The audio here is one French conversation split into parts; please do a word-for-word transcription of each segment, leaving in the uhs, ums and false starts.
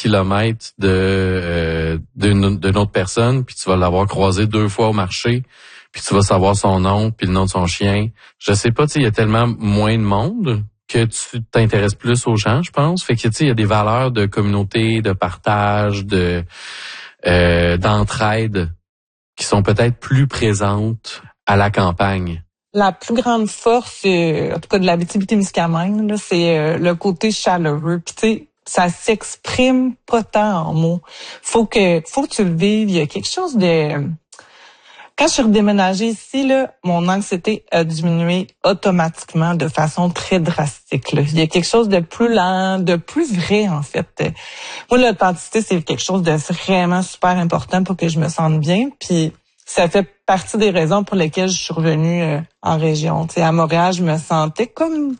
kilomètres de euh, d'une, d'une autre personne, puis tu vas l'avoir croisé deux fois au marché, puis tu vas savoir son nom, puis le nom de son chien. Je sais pas, tu sais, il y a tellement moins de monde que tu t'intéresses plus aux gens, je pense. Fait que, tu sais, il y a des valeurs de communauté, de partage, de euh, d'entraide qui sont peut-être plus présentes à la campagne. La plus grande force, euh, en tout cas de l'Abitibi-Témiscamingue, là, c'est euh, le côté chaleureux. Puis tu sais, ça s'exprime pas tant en mots. Faut que, faut que tu le vives. Il y a quelque chose de... Quand je suis redéménagée ici, là, mon anxiété a diminué automatiquement de façon très drastique. Là. Il y a quelque chose de plus lent, de plus vrai, en fait. Moi, l'authenticité, c'est quelque chose de vraiment super important pour que je me sente bien. Puis ça fait partie des raisons pour lesquelles je suis revenue euh, en région. Tu sais, à Montréal, je me sentais comme...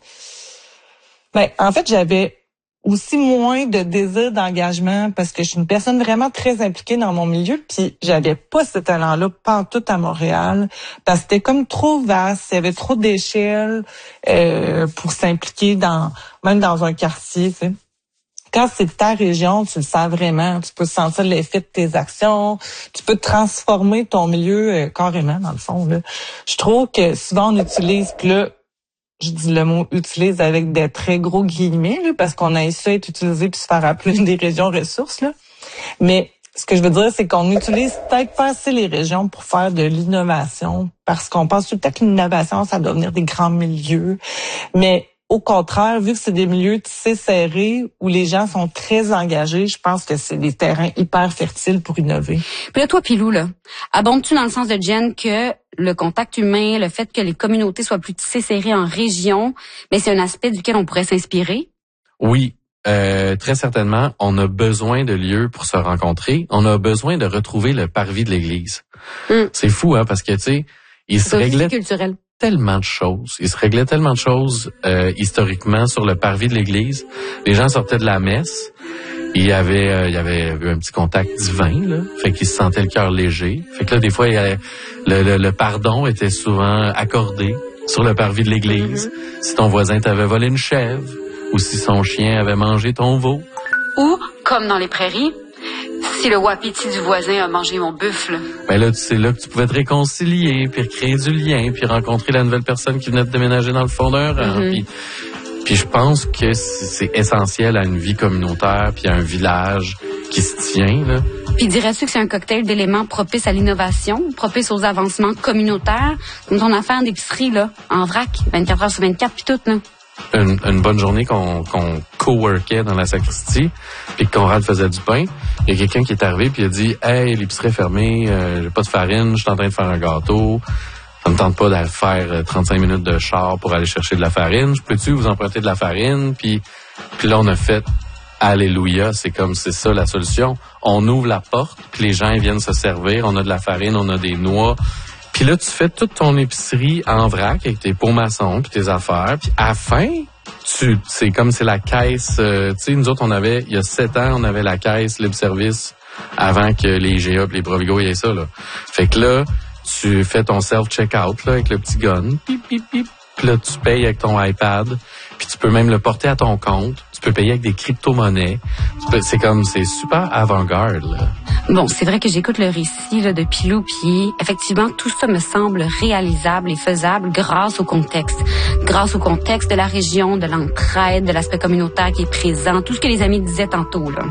Ben, en fait, j'avais aussi moins de désir d'engagement parce que je suis une personne vraiment très impliquée dans mon milieu, puis j'avais pas ce talent-là pantoute à Montréal parce que c'était comme trop vaste, il y avait trop d'échelles euh, pour s'impliquer dans même dans un quartier, tu sais. Quand c'est ta région, tu le sens vraiment, tu peux sentir l'effet de tes actions, tu peux transformer ton milieu euh, carrément dans le fond là. Je trouve que souvent on utilise, puis là je dis le mot utilise avec des très gros guillemets là, parce qu'on a essayé d'être utilisé puis se faire appeler des régions ressources là. Mais ce que je veux dire, c'est qu'on utilise peut-être pas assez les régions pour faire de l'innovation parce qu'on pense tout le temps que l'innovation, ça doit venir des grands milieux. Mais au contraire, vu que c'est des milieux tissés serrés où les gens sont très engagés, je pense que c'est des terrains hyper fertiles pour innover. Puis là, toi, Pilou, là, abondes-tu dans le sens de Jen que le contact humain, le fait que les communautés soient plus tissées serrées en région, ben c'est un aspect duquel on pourrait s'inspirer? Oui, euh, très certainement. On a besoin de lieux pour se rencontrer. On a besoin de retrouver le parvis de l'église. Mm. C'est fou, hein, parce que, tu sais, il se réglait... culturel. tellement de choses. Il se réglait tellement de choses euh, historiquement sur le parvis de l'église. Les gens sortaient de la messe. Il y avait euh, il y avait eu un petit contact divin, là. Fait qu'ils se sentaient le cœur léger. Fait que là, des fois, il y avait, le, le, le pardon était souvent accordé sur le parvis de l'église. Mm-hmm. Si ton voisin t'avait volé une chèvre ou si son chien avait mangé ton veau. Ou, comme dans les prairies, si le wapiti du voisin a mangé mon buffle. Ben là, c'est là que tu pouvais te réconcilier, puis créer du lien, puis rencontrer la nouvelle personne qui venait de déménager dans le fond d'un rang. Mm-hmm. Puis, puis je pense que c'est essentiel à une vie communautaire, puis à un village qui se tient, là. Puis dirais-tu que c'est un cocktail d'éléments propices à l'innovation, propices aux avancements communautaires, comme ton affaire d'épicerie, là, en vrac, vingt-quatre heures sur vingt-quatre, puis tout, là? Une, une bonne journée qu'on, qu'on co-workait dans la sacristie, puis que Conrad faisait du pain. Il y a quelqu'un qui est arrivé puis il a dit « Hey, l'épicerie est fermée, euh, j'ai pas de farine, je suis en train de faire un gâteau. Ça me tente pas d'aller faire trente-cinq minutes de char pour aller chercher de la farine. Je peux-tu vous emprunter de la farine? » Puis, puis là, on a fait « Alléluia, c'est comme c'est ça la solution. On ouvre la porte, puis les gens ils viennent se servir. On a de la farine, on a des noix. » Puis là, tu fais toute ton épicerie en vrac avec tes pots maçons puis tes affaires. Puis à la fin, tu, c'est comme c'est la caisse. Euh, tu sais, nous autres, on avait, il y a sept ans, on avait la caisse libre-service avant que les I G A et les Provigo aient ça, là. Fait que là, tu fais ton self-checkout, là, avec le petit gun. Pip, pip, pip. Puis là, tu payes avec ton iPad. Puis tu peux même le porter à ton compte. Tu peux payer avec des crypto-monnaies. Tu peux, c'est comme, c'est super avant-garde, là. Bon, c'est vrai que j'écoute le récit là, de Pilou, puis effectivement, tout ça me semble réalisable et faisable grâce au contexte. Grâce au contexte de la région, de l'entraide, de l'aspect communautaire qui est présent, tout ce que les amis disaient tantôt, là.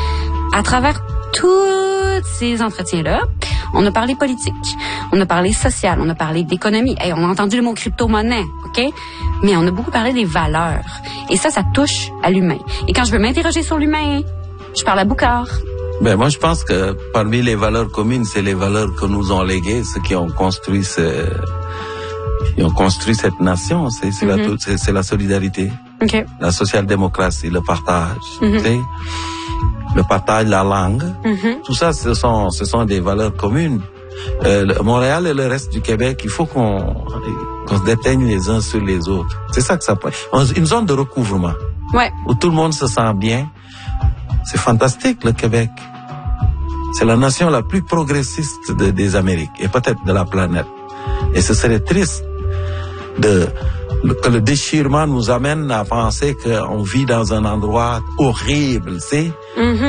À travers tous ces entretiens-là, on a parlé politique, on a parlé social, on a parlé d'économie. Hey, on a entendu le mot crypto-monnaie, OK? Mais on a beaucoup parlé des valeurs. Et ça, ça touche à l'humain. Et quand je veux m'interroger sur l'humain, je parle à Boucard. Ben, moi, je pense que parmi les valeurs communes, c'est les valeurs que nous ont léguées, ceux qui ont construit ce, qui ont construit cette nation. C'est, c'est, mm-hmm. la, c'est, c'est la solidarité, okay. La social-démocratie, le partage, mm-hmm. tu sais, le partage, la langue. Mm-hmm. Tout ça, ce sont, ce sont des valeurs communes. Euh, Montréal et le reste du Québec, il faut qu'on, qu'on se déteigne les uns sur les autres. C'est ça que ça peut. Une zone de recouvrement. Ouais. Où tout le monde se sent bien. C'est fantastique, le Québec. C'est la nation la plus progressiste de, des Amériques et peut-être de la planète. Et ce serait triste de, que le déchirement nous amène à penser qu'on vit dans un endroit horrible, tu sais. Mm-hmm.